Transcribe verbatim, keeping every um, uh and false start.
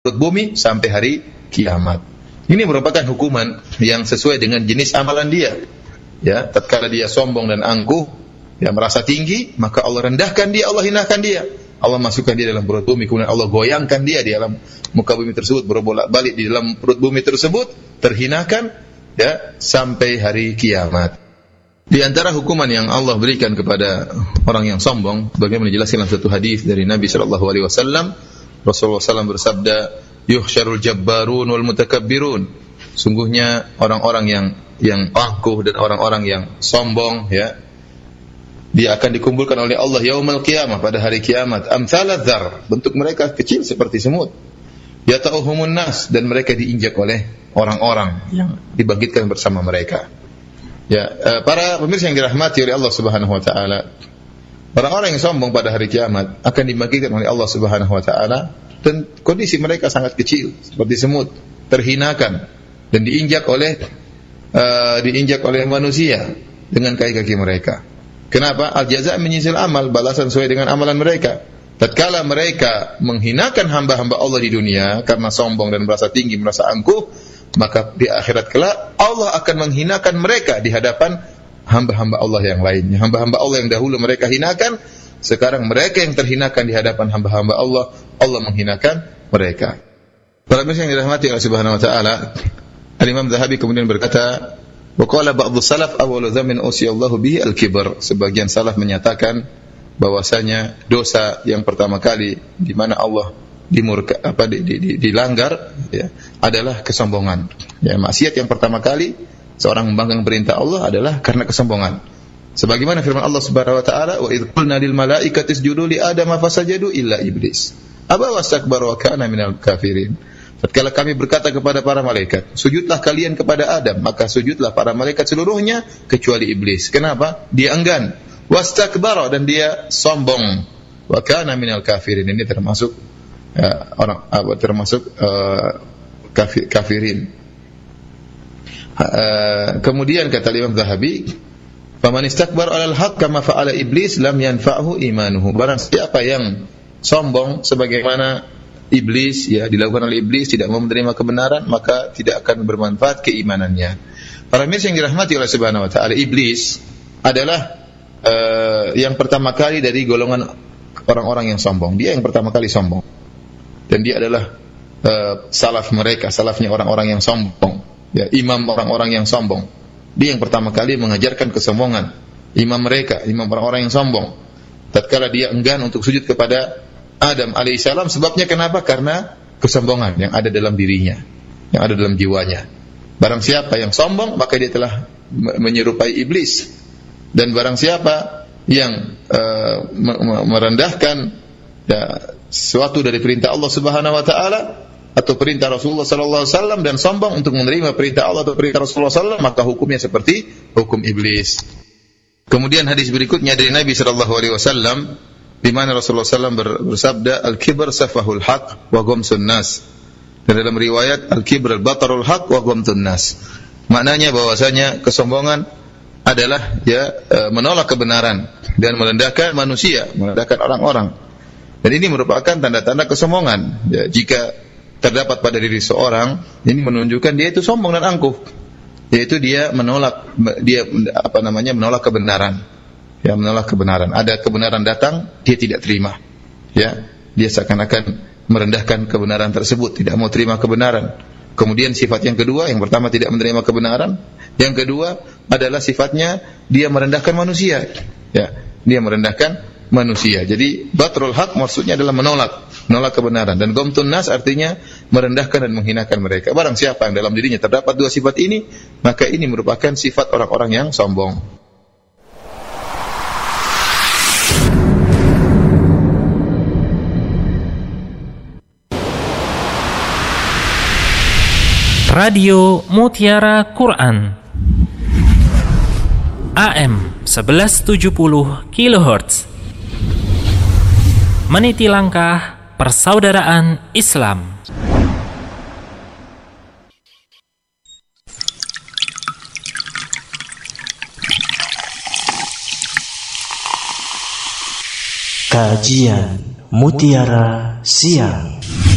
perut bumi sampai hari kiamat. Ini merupakan hukuman yang sesuai dengan jenis amalan dia. Ya, tatkala dia sombong dan angkuh, dia merasa tinggi, maka Allah rendahkan dia, Allah hinakan dia. Allah masukkan dia dalam perut bumi, kemudian Allah goyangkan dia di alam muka bumi tersebut, berbolak-balik di dalam perut bumi tersebut, terhinakan ya sampai hari kiamat. Di antara hukuman yang Allah berikan kepada orang yang sombong, bagaimana dijelaskan dalam satu hadis dari Nabi sallallahu alaihi wasallam, Rasulullah sallallahu alaihi wasallam bersabda, yuhsyarul jabbarun wal mutakabbirun. Sungguhnya orang-orang yang yang angkuh dan orang-orang yang sombong ya, dia akan dikumpulkan oleh Allah yaumul qiyamah, pada hari kiamat. Amsalaz dzar, bentuk mereka kecil seperti semut. Yata'uhumun nas, dan mereka diinjak oleh orang-orang yang dibangkitkan bersama mereka. Ya, para pemirsa yang dirahmati oleh Allah Subhanahu wa taala, orang-orang yang sombong pada hari kiamat akan dibangkitkan oleh Allah Subhanahu wa taala dan kondisi mereka sangat kecil seperti semut, terhinakan dan diinjak oleh uh, diinjak oleh manusia dengan kaki-kaki mereka. Kenapa? Al-jaza' min jinsil amal, balasan sesuai dengan amalan mereka. Tatkala mereka menghinakan hamba-hamba Allah di dunia karena sombong dan merasa tinggi, merasa angkuh, maka di akhirat kelak Allah akan menghinakan mereka di hadapan hamba-hamba Allah yang lainnya. Hamba-hamba Allah yang dahulu mereka hinakan, sekarang mereka yang terhinakan di hadapan hamba-hamba Allah, Allah menghinakan mereka. Para pemirsa yang dirahmati Allah Subhanahu wa taala, Al-Imam Zahabi kemudian berkata, wa qala ba'dhu salaf awwalu dzamin usiyallahu bihi al-kibr. Sebagian salaf menyatakan bahwasanya dosa yang pertama kali di mana Allah dimurka apa di, di, di, dilanggar ya, adalah kesombongan. Ya, maksiat yang pertama kali seorang membangkang perintah Allah adalah karena kesombongan. Sebagaimana firman Allah Subhanahu wa taala, wa idz qulna lil malaikati isjudu li adama fasajadu illa iblis aba wastakbara wa kana minal kafirin. Tatkala kami berkata kepada para malaikat, sujudlah kalian kepada Adam, maka sujudlah para malaikat seluruhnya kecuali iblis. Kenapa? Dia enggan. Wastakbara, dan dia sombong. Wa kana minal kafirin. Ini termasuk ya, orang apa termasuk uh, kafir, kafirin. Uh, kemudian kata Imam Zahabi, faman istakbara 'alal haqq kama fa'ala iblis lam yanfa'hu imanuhu. Barang siapa yang sombong sebagaimana iblis ya dilakukan oleh iblis, tidak mau menerima kebenaran, maka tidak akan bermanfaat keimanannya. Para mirsa yang dirahmati oleh Subhanahu wa taala, iblis adalah uh, yang pertama kali dari golongan orang-orang yang sombong. Dia yang pertama kali sombong. Dan dia adalah uh, salaf mereka, salafnya orang-orang yang sombong. Ya, imam orang-orang yang sombong. Dia yang pertama kali mengajarkan kesombongan. Imam mereka, imam orang-orang yang sombong. Tatkala dia enggan untuk sujud kepada Adam alaihissalam, sebabnya kenapa? Karena kesombongan yang ada dalam dirinya, yang ada dalam jiwanya. Barang siapa yang sombong, maka dia telah menyerupai iblis. Dan barang siapa yang uh, merendahkan ya, sesuatu dari perintah Allah Subhanahu wa taala atau perintah Rasulullah sallallahu alaihi wasallam dan sombong untuk menerima perintah Allah atau perintah Rasulullah sallallahu alaihi wasallam, maka hukumnya seperti hukum iblis. Kemudian hadis berikutnya dari Nabi sallallahu alaihi wasallam, di mana Rasulullah sallallahu alaihi wasallam bersabda, al-kibr safahul haq wa ghamsun nas. Dan dalam riwayat, al-kibr al-batarul haq wa ghamtun nas. Maknanya bahwasanya kesombongan adalah ya menolak kebenaran dan merendahkan manusia, merendahkan orang-orang. Dan ini merupakan tanda-tanda kesombongan. Ya, jika terdapat pada diri seorang, ini menunjukkan dia itu sombong dan angkuh, yaitu dia menolak dia apa namanya menolak kebenaran. Ya, menolak kebenaran. Ada kebenaran datang, dia tidak terima. Ya, dia seakan-akan merendahkan kebenaran tersebut, tidak mau terima kebenaran. Kemudian sifat yang kedua, yang pertama tidak menerima kebenaran, yang kedua adalah sifatnya dia merendahkan manusia. Ya, dia merendahkan manusia. Jadi batrul haq maksudnya adalah menolak, menolak kebenaran, dan ghamtun nas artinya merendahkan dan menghinakan mereka. Barang siapa yang dalam dirinya terdapat dua sifat ini, maka ini merupakan sifat orang-orang yang sombong. Radio Mutiara Quran A M sebelas tujuh puluh kilohertz, meniti langkah persaudaraan Islam. Kajian Mutiara Siang.